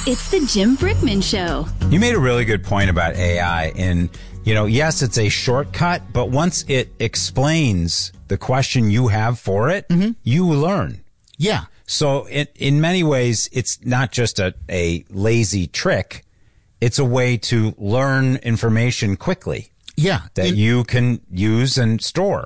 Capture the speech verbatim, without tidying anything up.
It's the Jim Brickman Show. You made a really good point about A I. And, you know, yes, it's a shortcut, but once it explains the question you have for it, mm-hmm. you learn. Yeah. So it, in many ways, it's not just a, a lazy trick. It's a way to learn information quickly. Yeah. That in, you can use and store.